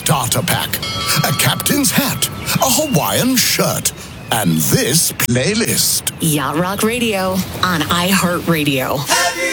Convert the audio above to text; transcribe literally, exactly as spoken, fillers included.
starter pack, a captain's hat, a Hawaiian shirt, and this playlist. Yacht Rock Radio on iHeartRadio.